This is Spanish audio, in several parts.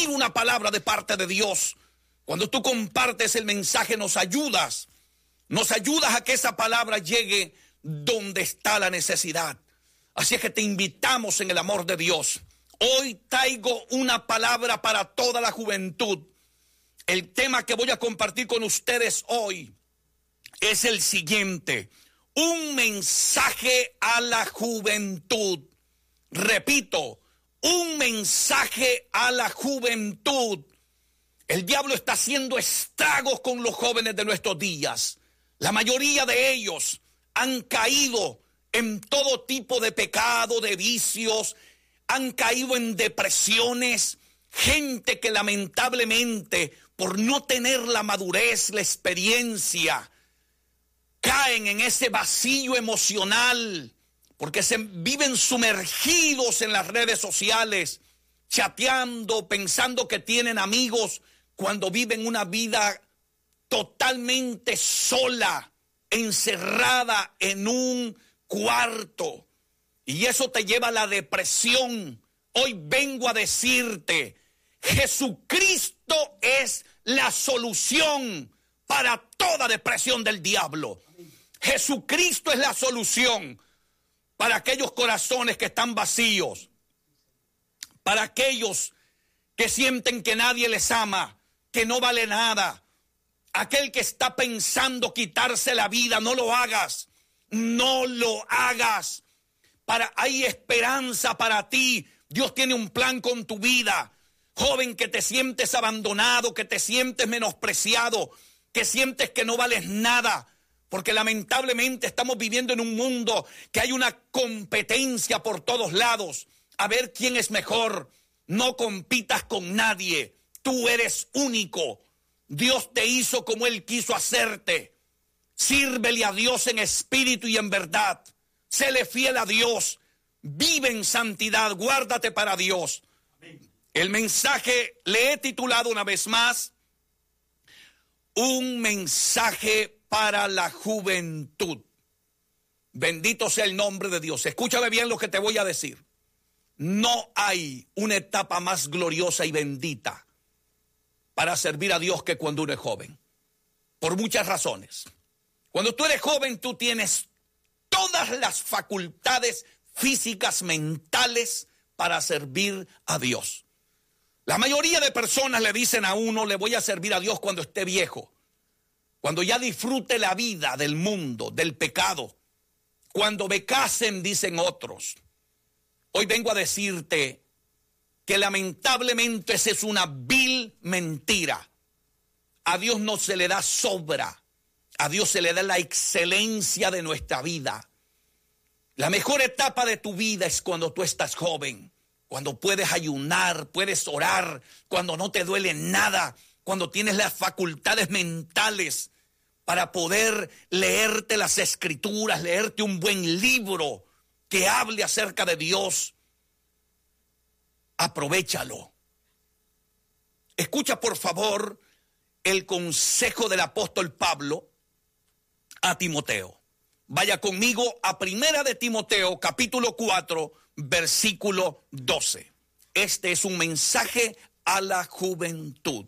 recibir una palabra de parte de Dios. Cuando tú compartes el mensaje nos ayudas a que esa palabra llegue donde está la necesidad. Así es que te invitamos en el amor de Dios. Hoy traigo una palabra para toda la juventud. El tema que voy a compartir con ustedes hoy es el siguiente: un mensaje a la juventud. Repito, un mensaje a la juventud. El diablo está haciendo estragos con los jóvenes de nuestros días. La mayoría de ellos han caído en todo tipo de pecado, de vicios, han caído en depresiones. Gente que lamentablemente, por no tener la madurez, la experiencia, caen en ese vacío emocional, porque se viven sumergidos en las redes sociales, chateando, pensando que tienen amigos, cuando viven una vida totalmente sola, encerrada en un cuarto. Y eso te lleva a la depresión. Hoy vengo a decirte, Jesucristo es la solución para toda depresión del diablo. Jesucristo es la solución para aquellos corazones que están vacíos, para aquellos que sienten que nadie les ama, que no vale nada. Aquel que está pensando quitarse la vida, no lo hagas, no lo hagas. Hay esperanza para ti. Dios tiene un plan con tu vida. Joven, que te sientes abandonado, que te sientes menospreciado, que sientes que no vales nada, porque lamentablemente estamos viviendo en un mundo que hay una competencia por todos lados, a ver quién es mejor. No compitas con nadie, tú eres único. Dios te hizo como Él quiso hacerte. Sírvele a Dios en espíritu y en verdad. Séle fiel a Dios. Vive en santidad, guárdate para Dios. Amén. El mensaje le he titulado una vez más, un mensaje para la juventud. Bendito sea el nombre de Dios. Escúchame bien lo que te voy a decir. No hay una etapa más gloriosa y bendita para servir a Dios que cuando uno es joven. Por muchas razones. Cuando tú eres joven, tú tienes todas las facultades físicas, mentales, para servir a Dios. La mayoría de personas le dicen a uno, le voy a servir a Dios cuando esté viejo, cuando ya disfrute la vida del mundo, del pecado, cuando me casen, dicen otros. Hoy vengo a decirte que lamentablemente esa es una vil mentira. A Dios no se le da sobra, a Dios se le da la excelencia de nuestra vida. La mejor etapa de tu vida es cuando tú estás joven, cuando puedes ayunar, puedes orar, cuando no te duele nada, cuando tienes las facultades mentales para poder leerte las escrituras, leerte un buen libro que hable acerca de Dios. Aprovéchalo. Escucha por favor el consejo del apóstol Pablo a Timoteo. Vaya conmigo a Primera de Timoteo, capítulo 4, versículo 12. Este es un mensaje a la juventud.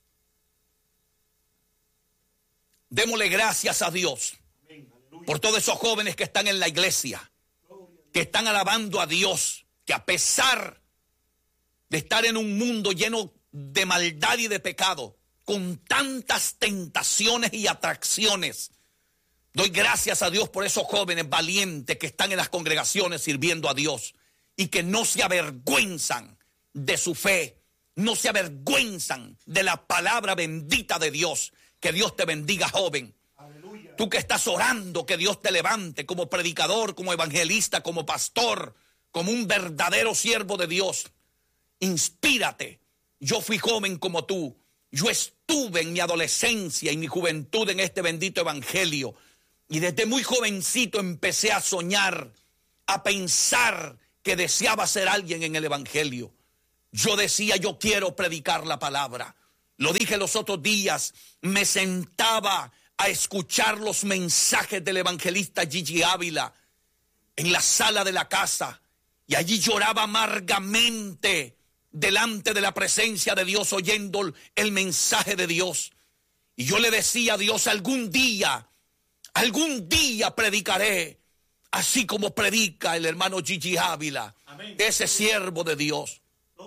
Démosle gracias a Dios por todos esos jóvenes que están en la iglesia, que están alabando a Dios, que a pesar de estar en un mundo lleno de maldad y de pecado, con tantas tentaciones y atracciones, doy gracias a Dios por esos jóvenes valientes que están en las congregaciones sirviendo a Dios y que no se avergüenzan de su fe, no se avergüenzan de la palabra bendita de Dios. Que Dios te bendiga, joven. Aleluya. Tú que estás orando, que Dios te levante como predicador, como evangelista, como pastor, como un verdadero siervo de Dios. Inspírate. Yo fui joven como tú. Yo estuve en mi adolescencia y mi juventud en este bendito evangelio. Y desde muy jovencito empecé a soñar, a pensar que deseaba ser alguien en el evangelio. Yo decía, yo quiero predicar la palabra. Lo dije los otros días, me sentaba a escuchar los mensajes del evangelista Gigi Ávila en la sala de la casa y allí lloraba amargamente delante de la presencia de Dios oyendo el mensaje de Dios. Y yo le decía a Dios, algún día predicaré, así como predica el hermano Gigi Ávila, amén, ese siervo de Dios.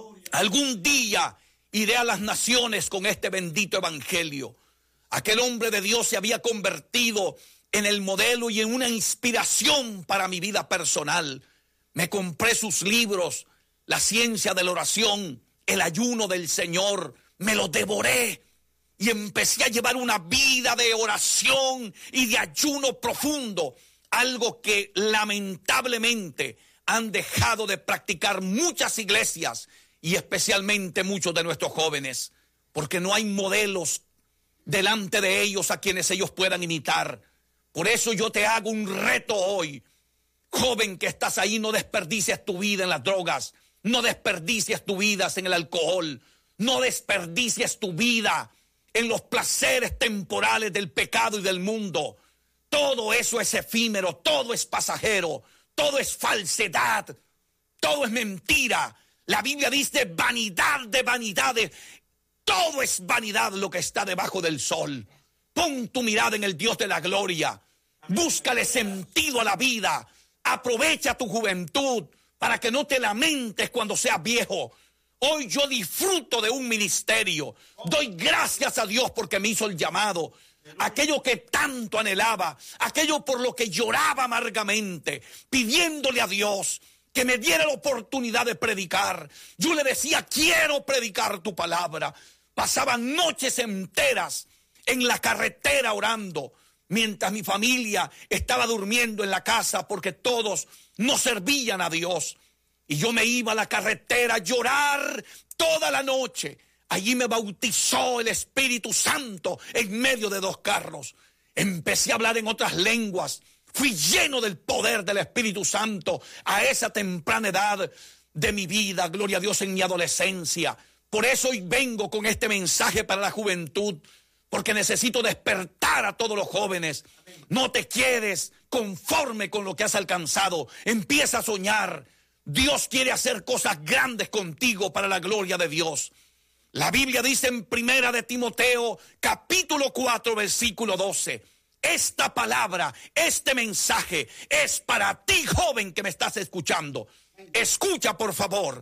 Algún día iré a las naciones con este bendito evangelio. Aquel hombre de Dios se había convertido en el modelo y en una inspiración para mi vida personal. Me compré sus libros, La ciencia de la oración, El ayuno del Señor, me lo devoré y empecé a llevar una vida de oración y de ayuno profundo, algo que lamentablemente han dejado de practicar muchas iglesias y especialmente muchos de nuestros jóvenes, porque no hay modelos delante de ellos a quienes ellos puedan imitar. Por eso yo te hago un reto hoy. Joven que estás ahí, no desperdicies tu vida en las drogas, no desperdicies tu vida en el alcohol, no desperdicies tu vida en los placeres temporales del pecado y del mundo. Todo eso es efímero, todo es pasajero, todo es falsedad, todo es mentira. La Biblia dice vanidad de vanidades. Todo es vanidad lo que está debajo del sol. Pon tu mirada en el Dios de la gloria. Búscale sentido a la vida. Aprovecha tu juventud para que no te lamentes cuando seas viejo. Hoy yo disfruto de un ministerio. Doy gracias a Dios porque me hizo el llamado. Aquello que tanto anhelaba, aquello por lo que lloraba amargamente, pidiéndole a Dios que me diera la oportunidad de predicar. Yo le decía, quiero predicar tu palabra. Pasaba noches enteras en la carretera orando, mientras mi familia estaba durmiendo en la casa porque todos no servían a Dios. Y yo me iba a la carretera a llorar toda la noche. Allí me bautizó el Espíritu Santo en medio de 2 carros. Empecé a hablar en otras lenguas. Fui lleno del poder del Espíritu Santo a esa temprana edad de mi vida. Gloria a Dios, en mi adolescencia. Por eso hoy vengo con este mensaje para la juventud, porque necesito despertar a todos los jóvenes. No te quedes conforme con lo que has alcanzado. Empieza a soñar. Dios quiere hacer cosas grandes contigo para la gloria de Dios. La Biblia dice en 1 de Timoteo, capítulo 4, versículo 12. Esta palabra, este mensaje es para ti, joven que me estás escuchando. Escucha, por favor.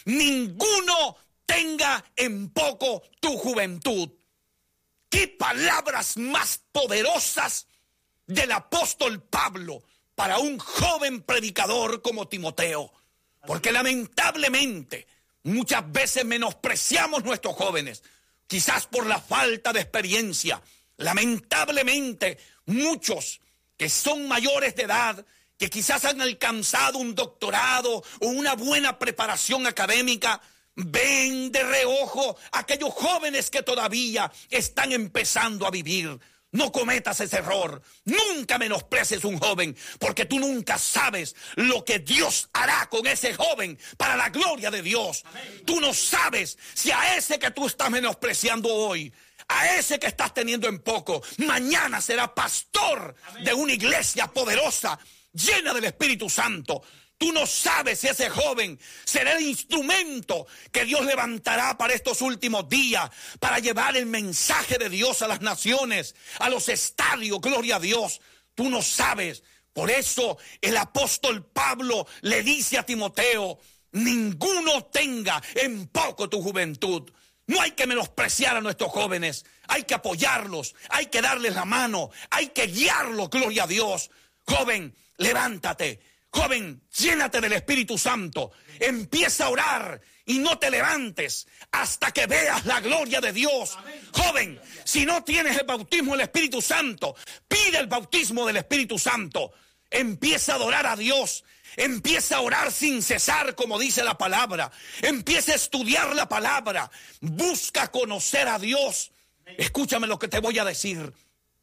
Ninguno tenga en poco tu juventud. ¿Qué palabras más poderosas del apóstol Pablo para un joven predicador como Timoteo? Porque lamentablemente muchas veces menospreciamos nuestros jóvenes, quizás por la falta de experiencia. Lamentablemente muchos que son mayores de edad, que quizás han alcanzado un doctorado o una buena preparación académica, ven de reojo a aquellos jóvenes que todavía están empezando a vivir. No cometas ese error. Nunca menosprecies un joven, porque tú nunca sabes lo que Dios hará con ese joven para la gloria de Dios. Amén. Tú no sabes si a ese que tú estás menospreciando hoy, a ese que estás teniendo en poco, mañana será pastor, amén, de una iglesia poderosa, llena del Espíritu Santo. Tú no sabes si ese joven será el instrumento que Dios levantará para estos últimos días, para llevar el mensaje de Dios a las naciones, a los estadios, gloria a Dios. Tú no sabes. Por eso el apóstol Pablo le dice a Timoteo, ninguno tenga en poco tu juventud. No hay que menospreciar a nuestros jóvenes, hay que apoyarlos, hay que darles la mano, hay que guiarlos, gloria a Dios. Joven, levántate. Joven, llénate del Espíritu Santo. Empieza a orar y no te levantes hasta que veas la gloria de Dios. Amén. Joven, si no tienes el bautismo del Espíritu Santo, pide el bautismo del Espíritu Santo. Empieza a adorar a Dios. Empieza a orar sin cesar, como dice la palabra. Empieza a estudiar la palabra. Busca conocer a Dios. Escúchame lo que te voy a decir.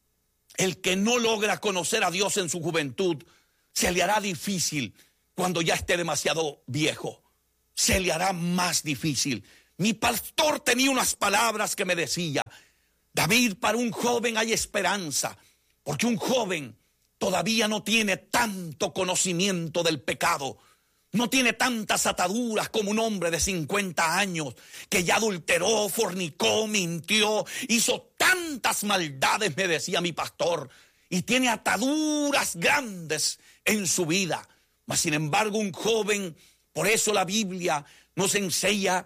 El que no logra conocer a Dios en su juventud, se le hará difícil cuando ya esté demasiado viejo. Se le hará más difícil. Mi pastor tenía unas palabras que me decía, David, para un joven hay esperanza, porque un joven todavía no tiene tanto conocimiento del pecado. No tiene tantas ataduras como un hombre de 50 años que ya adulteró, fornicó, mintió, hizo tantas maldades, me decía mi pastor, y tiene ataduras grandes en su vida. Mas sin embargo, un joven, por eso la Biblia nos enseña,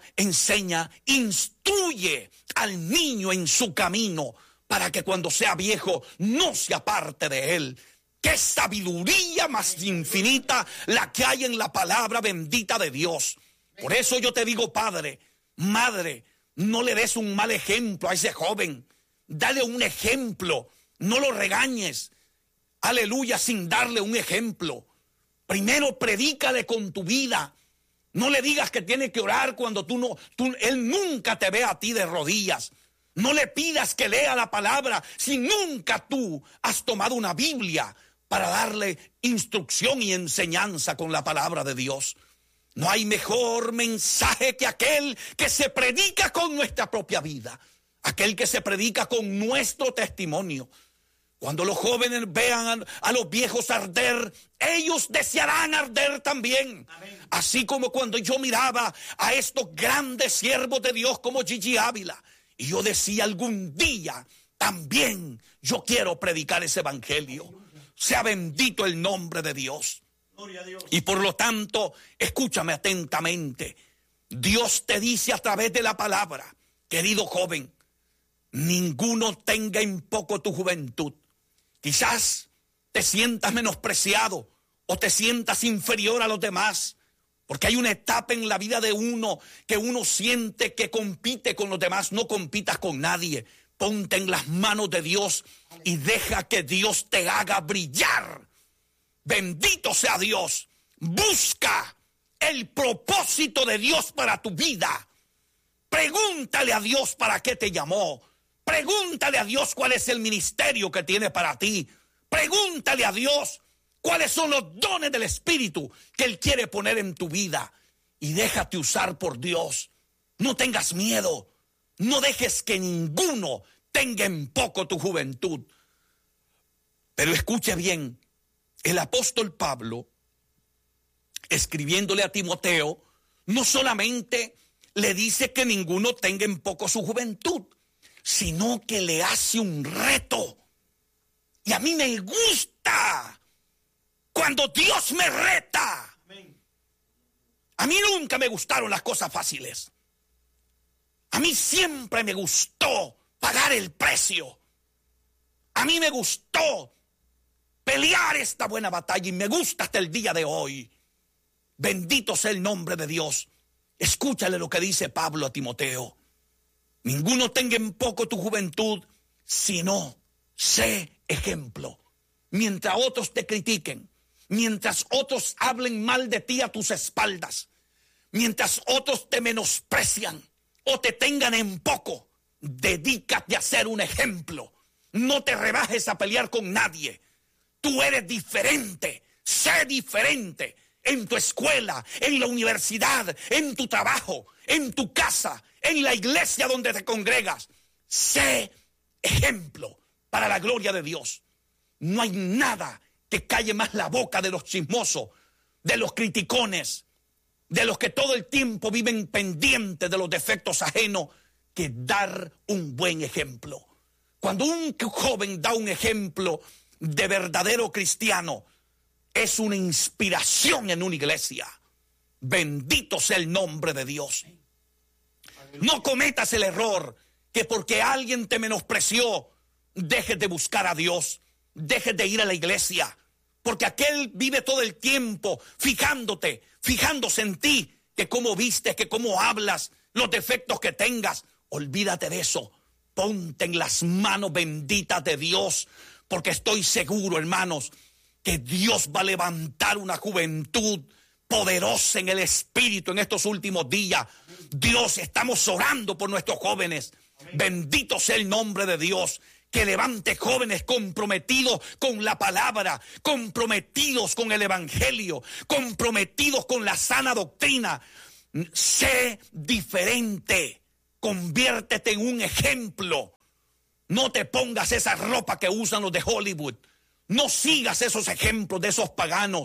instruye al niño en su camino para que cuando sea viejo no se aparte de él. ¡Qué sabiduría más infinita la que hay en la palabra bendita de Dios! Por eso yo te digo, padre, madre, no le des un mal ejemplo a ese joven. Dale un ejemplo, no lo regañes. Aleluya, sin darle un ejemplo. Primero predícale con tu vida. No le digas que tiene que orar cuando él nunca te ve a ti de rodillas. No le pidas que lea la palabra si nunca tú has tomado una Biblia para darle instrucción y enseñanza con la palabra de Dios. No hay mejor mensaje que aquel que se predica con nuestra propia vida, aquel que se predica con nuestro testimonio. Cuando los jóvenes vean a los viejos arder, ellos desearán arder también. Amén. Así como cuando yo miraba a estos grandes siervos de Dios como Gigi Ávila, y yo decía, algún día también yo quiero predicar ese evangelio. Sea bendito el nombre de Dios. Gloria a Dios. Y por lo tanto, escúchame atentamente. Dios te dice a través de la palabra, querido joven, ninguno tenga en poco tu juventud. Quizás te sientas menospreciado o te sientas inferior a los demás, porque hay una etapa en la vida de uno que uno siente que compite con los demás. No compitas con nadie. Ponte en las manos de Dios y deja que Dios te haga brillar. Bendito sea Dios. Busca el propósito de Dios para tu vida. Pregúntale a Dios para qué te llamó. Pregúntale a Dios cuál es el ministerio que tiene para ti. Pregúntale a Dios cuáles son los dones del Espíritu que Él quiere poner en tu vida. Y déjate usar por Dios. No tengas miedo. No dejes que ninguno tenga en poco tu juventud. Pero escuche bien, el apóstol Pablo, escribiéndole a Timoteo, no solamente le dice que ninguno tenga en poco su juventud, sino que le hace un reto. Y a mí me gusta cuando Dios me reta. A mí nunca me gustaron las cosas fáciles. A mí siempre me gustó pagar el precio. A mí me gustó pelear esta buena batalla y me gusta hasta el día de hoy. Bendito sea el nombre de Dios. Escúchale lo que dice Pablo a Timoteo. Ninguno tenga en poco tu juventud, sino sé ejemplo. Mientras otros te critiquen, mientras otros hablen mal de ti a tus espaldas, mientras otros te menosprecian o te tengan en poco, dedícate a ser un ejemplo. No te rebajes a pelear con nadie. Tú eres diferente. Sé diferente en tu escuela, en la universidad, en tu trabajo, en tu casa, en la iglesia donde te congregas. Sé ejemplo para la gloria de Dios. No hay nada que calle más la boca de los chismosos, de los criticones, de los que todo el tiempo viven pendientes de los defectos ajenos, que dar un buen ejemplo. Cuando un joven da un ejemplo de verdadero cristiano, es una inspiración en una iglesia. Bendito sea el nombre de Dios. No cometas el error que porque alguien te menospreció, dejes de buscar a Dios, dejes de ir a la iglesia, porque aquel vive todo el tiempo fijándose en ti, que cómo vistes, que cómo hablas, los defectos que tengas. Olvídate de eso. Ponte en las manos benditas de Dios, porque estoy seguro, hermanos, que Dios va a levantar una juventud poderosa en el Espíritu en estos últimos días. Dios, estamos orando por nuestros jóvenes. Bendito sea el nombre de Dios. Que levante jóvenes comprometidos con la palabra, comprometidos con el evangelio, comprometidos con la sana doctrina. Sé diferente, conviértete en un ejemplo. No te pongas esa ropa que usan los de Hollywood. No sigas esos ejemplos de esos paganos.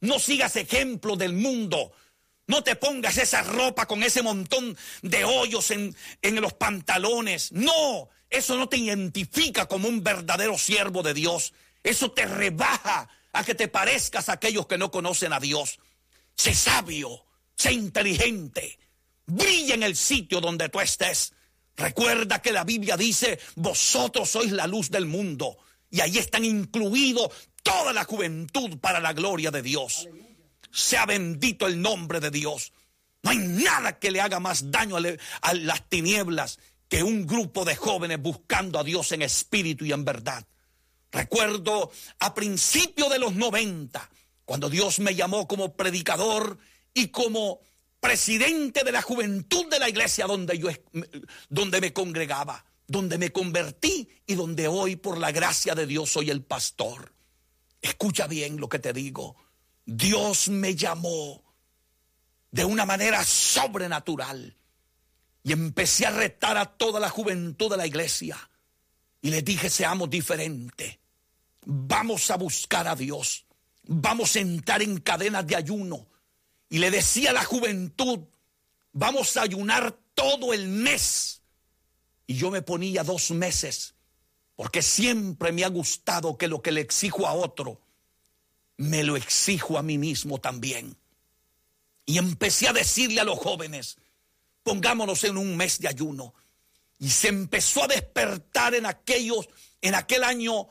No sigas ejemplo del mundo. No te pongas esa ropa con ese montón de hoyos en los pantalones. No, eso no te identifica como un verdadero siervo de Dios. Eso te rebaja a que te parezcas a aquellos que no conocen a Dios. Sé sabio, sé inteligente, brilla en el sitio donde tú estés. Recuerda que la Biblia dice, vosotros sois la luz del mundo. Y ahí están incluidos toda la juventud para la gloria de Dios. Aleluya. Sea bendito el nombre de Dios. No hay nada que le haga más daño a las tinieblas que un grupo de jóvenes buscando a Dios en espíritu y en verdad. Recuerdo a principios de los 90, cuando Dios me llamó como predicador y como presidente de la juventud de la iglesia donde me congregaba, donde me convertí y donde hoy por la gracia de Dios soy el pastor. Escucha bien lo que te digo. Dios me llamó de una manera sobrenatural y empecé a retar a toda la juventud de la iglesia y les dije, seamos diferentes. Vamos a buscar a Dios. Vamos a entrar en cadenas de ayuno. Y le decía a la juventud, vamos a ayunar todo el mes. Y yo me ponía 2 meses, porque siempre me ha gustado que lo que le exijo a otro, me lo exijo a mí mismo también. Y empecé a decirle a los jóvenes, pongámonos en un mes de ayuno. Y se empezó a despertar en aquel año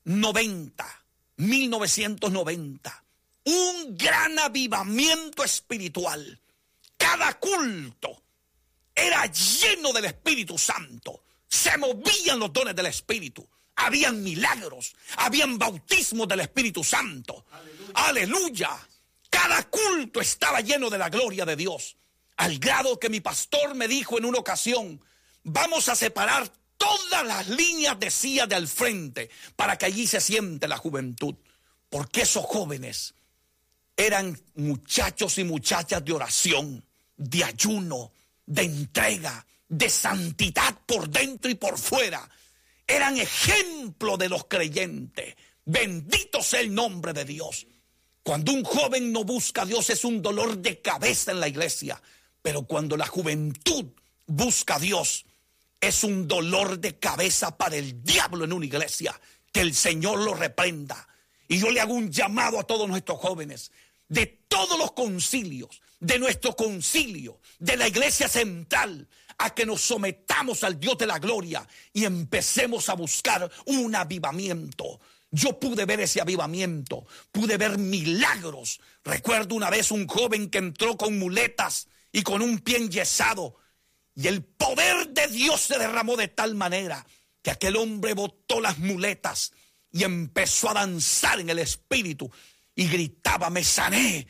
1990, un gran avivamiento espiritual. Cada culto era lleno del Espíritu Santo. Se movían los dones del Espíritu. Habían milagros, habían bautismos del Espíritu Santo. Aleluya. Cada culto estaba lleno de la gloria de Dios. Al grado que mi pastor me dijo en una ocasión, vamos a separar todas las líneas de sillas de al frente para que allí se siente la juventud. Porque esos jóvenes eran muchachos y muchachas de oración, de ayuno, de entrega, de santidad por dentro y por fuera. Eran ejemplo de los creyentes. Bendito sea el nombre de Dios. Cuando un joven no busca a Dios es un dolor de cabeza en la iglesia. Pero cuando la juventud busca a Dios es un dolor de cabeza para el diablo en una iglesia. Que el Señor lo reprenda. Y yo le hago un llamado a todos nuestros jóvenes, de todos los concilios, de nuestro concilio, de la iglesia central, a que nos sometamos al Dios de la gloria y empecemos a buscar un avivamiento. Yo pude ver ese avivamiento, pude ver milagros. Recuerdo una vez un joven que entró con muletas y con un pie enyesado, y el poder de Dios se derramó de tal manera que aquel hombre botó las muletas y empezó a danzar en el espíritu y gritaba, me sané,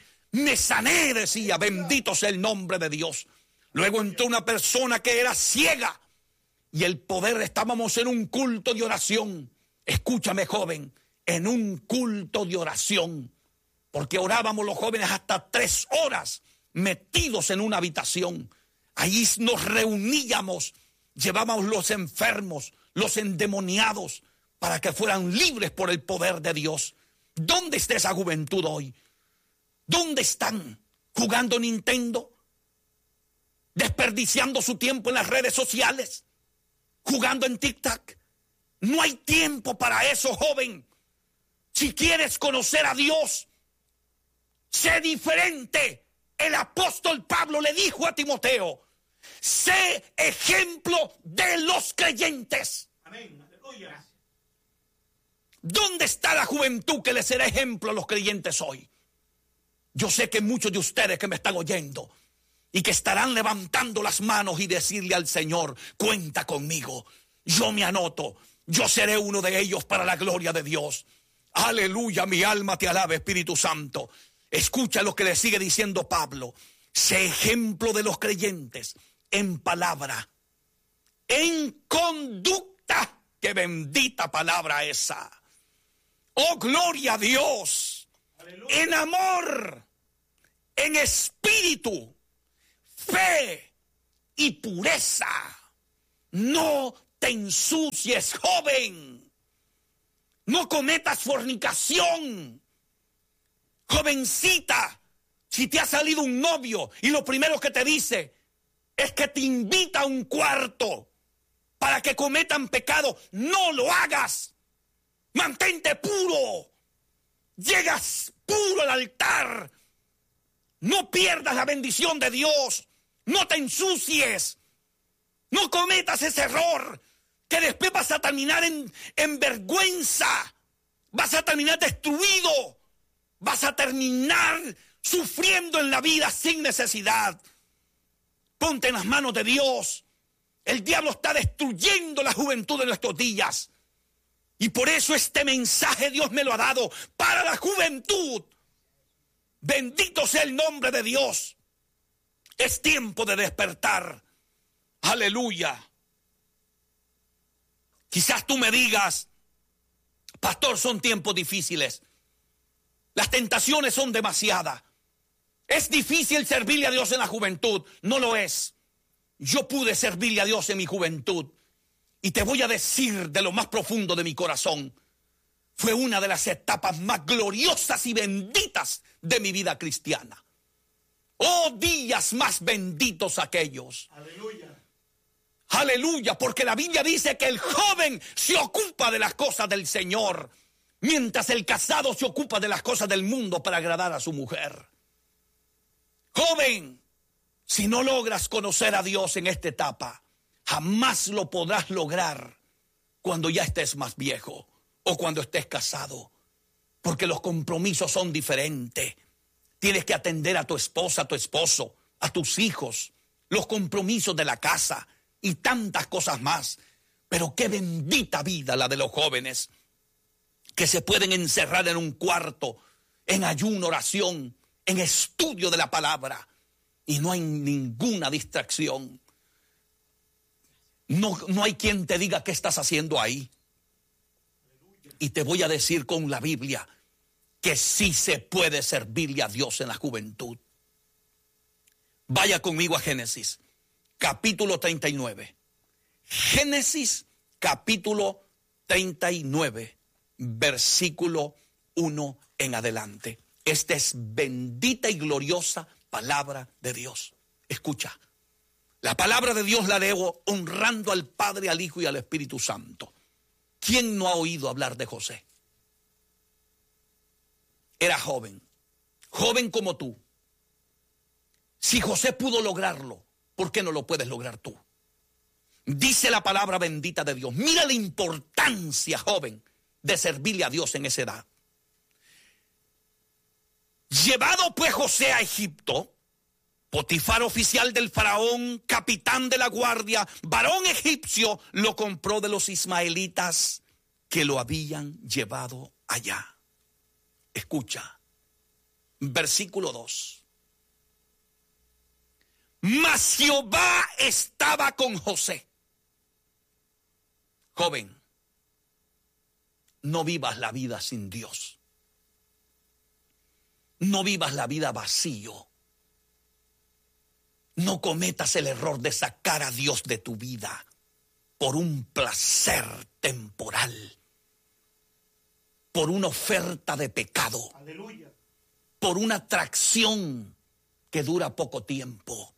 decía, bendito sea el nombre de Dios. Luego entró una persona que era ciega y el poder, estábamos en un culto de oración. Escúchame, joven, en un culto de oración, porque orábamos los jóvenes hasta 3 horas metidos en una habitación. Allí nos reuníamos, llevábamos los enfermos, los endemoniados, para que fueran libres por el poder de Dios. ¿Dónde está esa juventud hoy? ¿Dónde están? ¿Jugando Nintendo? ¿Desperdiciando su tiempo en las redes sociales? ¿Jugando en TikTok? No hay tiempo para eso, joven. Si quieres conocer a Dios, sé diferente. El apóstol Pablo le dijo a Timoteo, sé ejemplo de los creyentes. Amén. Aleluya. ¿Dónde está la juventud que le será ejemplo a los creyentes hoy? Yo sé que muchos de ustedes que me están oyendo y que estarán levantando las manos y decirle al Señor, cuenta conmigo, yo me anoto, yo seré uno de ellos para la gloria de Dios. Aleluya, mi alma te alabe, Espíritu Santo. Escucha lo que le sigue diciendo Pablo. Sé ejemplo de los creyentes en palabra, en conducta. Qué bendita palabra esa. Oh, gloria a Dios. Aleluya. En amor, en espíritu, fe y pureza. No te ensucies, joven. No cometas fornicación. Jovencita, si te ha salido un novio y lo primero que te dice es que te invita a un cuarto para que cometan pecado, no lo hagas. Mantente puro. Llegas puro al altar. No pierdas la bendición de Dios. No te ensucies. No cometas ese error que después vas a terminar en vergüenza. Vas a terminar destruido. Vas a terminar sufriendo en la vida sin necesidad. Ponte en las manos de Dios. El diablo está destruyendo la juventud de nuestros días. Y por eso este mensaje Dios me lo ha dado para la juventud. Bendito sea el nombre de Dios. Es tiempo de despertar. Aleluya. Quizás tú me digas, pastor, son tiempos difíciles. Las tentaciones son demasiadas. Es difícil servirle a Dios en la juventud. No lo es. Yo pude servirle a Dios en mi juventud. Y te voy a decir de lo más profundo de mi corazón. Fue una de las etapas más gloriosas y benditas de mi vida cristiana. Oh, días más benditos aquellos. Aleluya. Aleluya, porque la Biblia dice que el joven se ocupa de las cosas del Señor, mientras el casado se ocupa de las cosas del mundo para agradar a su mujer. Joven, si no logras conocer a Dios en esta etapa, jamás lo podrás lograr cuando ya estés más viejo o cuando estés casado, porque los compromisos son diferentes. Tienes que atender a tu esposa, a tu esposo, a tus hijos, los compromisos de la casa y tantas cosas más. Pero qué bendita vida la de los jóvenes que se pueden encerrar en un cuarto, en ayuno, oración, en estudio de la palabra, y no hay ninguna distracción. No hay quien te diga qué estás haciendo ahí. Y te voy a decir con la Biblia que sí se puede servirle a Dios en la juventud. Vaya conmigo a Génesis, capítulo 39. Génesis, capítulo 39, versículo 1 en adelante. Esta es bendita y gloriosa palabra de Dios. Escucha. La palabra de Dios la leo honrando al Padre, al Hijo y al Espíritu Santo. ¿Quién no ha oído hablar de José? Era joven, joven como tú. Si José pudo lograrlo, ¿por qué no lo puedes lograr tú? Dice la palabra bendita de Dios. Mira la importancia, joven, de servirle a Dios en esa edad. Llevado pues José a Egipto, Potifar, oficial del faraón, capitán de la guardia, varón egipcio, lo compró de los ismaelitas que lo habían llevado allá. Escucha, versículo 2. Mas Jehová estaba con José. Joven, no vivas la vida sin Dios. No vivas la vida vacío. No cometas el error de sacar a Dios de tu vida por un placer temporal, por una oferta de pecado. Aleluya. Por una atracción que dura poco tiempo.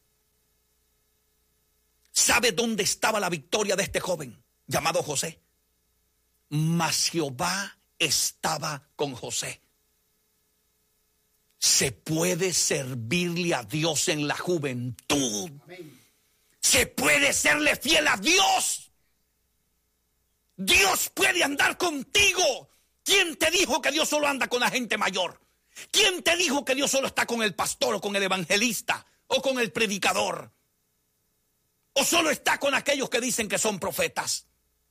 ¿Sabe dónde estaba la victoria de este joven llamado José? Mas Jehová estaba con José. Se puede servirle a Dios en la juventud. Amén. Se puede serle fiel a Dios. Dios puede andar contigo. ¿Quién te dijo que Dios solo anda con la gente mayor? ¿Quién te dijo que Dios solo está con el pastor o con el evangelista o con el predicador? ¿O solo está con aquellos que dicen que son profetas?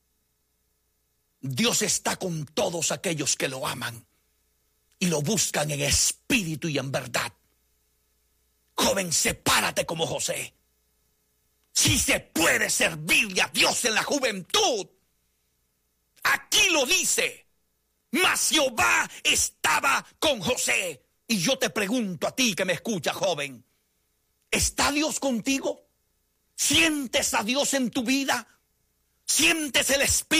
Dios está con todos aquellos que lo aman y lo buscan en espíritu y en verdad. Joven, sepárate como José. Si se puede servirle a Dios en la juventud. Aquí lo dice. Mas Jehová estaba con José. Y yo te pregunto a ti que me escuchas, joven, ¿está Dios contigo? ¿Sientes a Dios en tu vida? ¿Sientes el espíritu?